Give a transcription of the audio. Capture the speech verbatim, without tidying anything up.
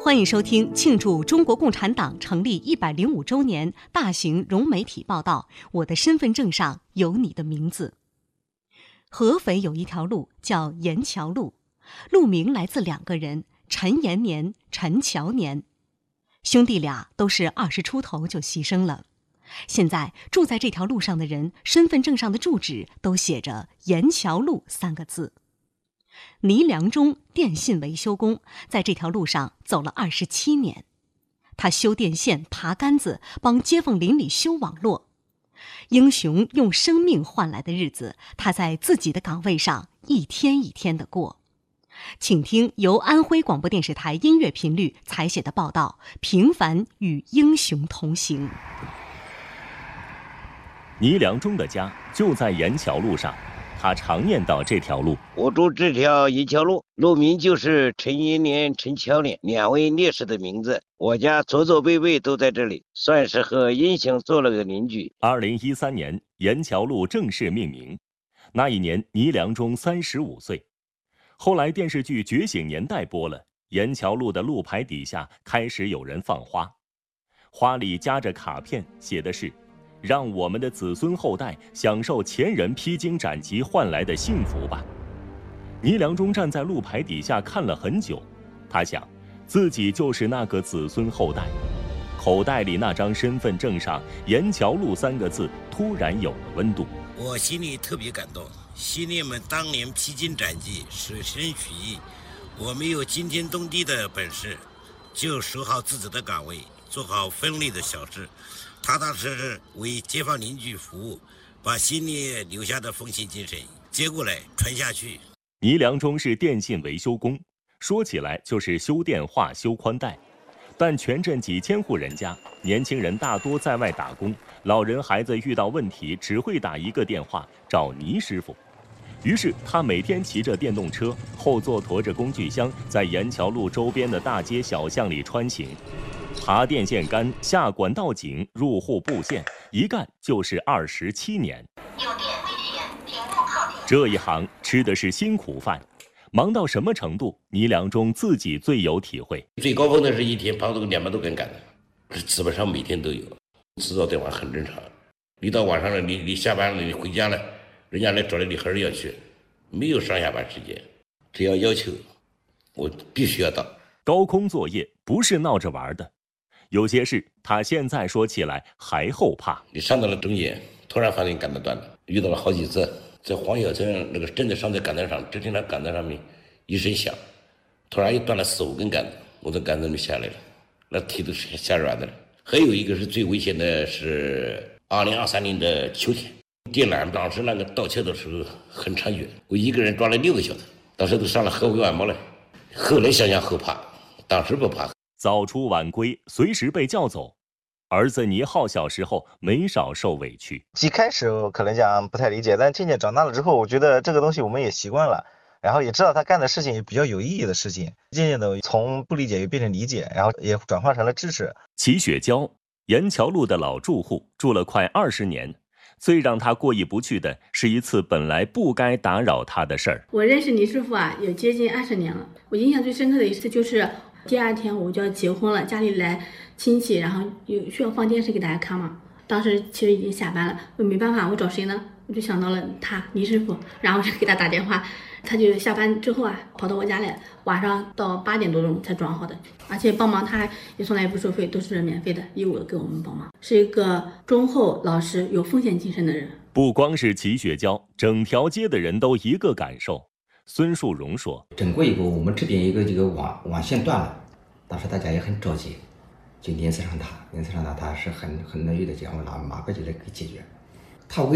欢迎收听庆祝中国共产党成立一百零五周年大型融媒体报道。我的身份证上有你的名字。合肥有一条路叫沿桥路，路名来自两个人，陈延年、陈乔年。兄弟俩都是二十出头就牺牲了。现在住在这条路上的人，身份证上的住址都写着沿桥路三个字。倪良忠，电信维修工，在这条路上走了二十七年。他修电线、爬杆子，帮街坊邻里修网络。英雄用生命换来的日子，他在自己的岗位上一天一天的过。请听由安徽广播电视台音乐频率采写的报道《平凡与英雄同行》。 倪良忠的家就在沿桥路上，他常念叨这条路。 我住这条沿桥路，路名就是陈延年、陈乔年两位烈士的名字。我家祖祖辈辈都在这里，算是和英雄做了个邻居。 二零一三年，沿桥路正式命名。那一年，倪良忠三十五岁。后来电视剧《觉醒年代》播了，沿桥路的路牌底下开始有人放花，花里夹着卡片，写的是让我们的子孙后代享受前人披荆斩棘换来的幸福吧。倪良忠站在路牌底下看了很久，他想自己就是那个子孙后代。口袋里那张身份证上沿桥路三个字突然有了温度。 我心里特别感动，兄弟们当年披荆斩棘，舍身取义，我没有惊天动地的本事，就守好自己的岗位，做好分内的小事，踏踏实实为街坊邻居服务，把心里留下的奉献精神接过来传下去。 倪良忠是电信维修工，说起来就是修电话、修宽带，但全镇几千户人家，年轻人大多在外打工，老人孩子遇到问题只会打一个电话找倪师傅。于是他每天骑着电动车，后座驮着工具箱，在沿桥路周边的大街小巷里穿行，爬电线杆、下管道井、入户布线，一干就是二十七年。 有电危险，停步靠近。 这一行吃的是辛苦饭，忙到什么程度，倪良忠自己最有体会。 最高峰的是一天跑到两百多根杆子，基本上每天都有。制造电话很正常，你到晚上了，你你下班了，你回家了，人家来找你，你还是要去，没有上下班时间，只要要求，我必须要到。 高空作业不是闹着玩的，有些事他现在说起来还后怕。 你上到了中间，突然发现杆子断了，遇到了好几次。在黄小村那个真的上在杆子上，只听到杆子上面一声响，突然又断了四五根杆子，我从杆子里下来了，那腿都是吓软的了。还有一个是最危险的，是二零二三年的秋天，电缆当时那个盗窃的时候很猖獗，我一个人抓了六个小时，当时都上了合肥晚报了。后来想想后怕，当时不怕。 早出晚归，随时被叫走。儿子倪浩小时候没少受委屈， 一开始我可能讲不太理解，但渐渐长大了之后，我觉得这个东西我们也习惯了，然后也知道他干的事情也比较有意义的事情，渐渐的从不理解又变成理解，然后也转化成了支持。 齐雪娇，沿桥路的老住户，住了快二十年。最让他过意不去的是一次本来不该打扰他的事儿。 我认识倪师傅啊，有接近二十年了。我印象最深刻的一次就是第二天我就要结婚了，家里来亲戚，然后有需要放电视给大家看嘛。当时其实已经下班了，我没办法，我找谁呢？我就想到了他，倪师傅，然后就给他打电话，他就下班之后啊，跑到我家来，晚上到八点多钟才装好的，而且帮忙他也从来也不收费，都是免费的，义务的给我们帮忙，是一个忠厚老实、有奉献精神的人。 不光是齐雪娇，整条街的人都一个感受。孙树荣说：“ 整过以后，我们这边一个这个网网线断了，当时大家也很着急，就联系上他，联系上他，他是很很乐意的讲，我拿马过去来给解决。他为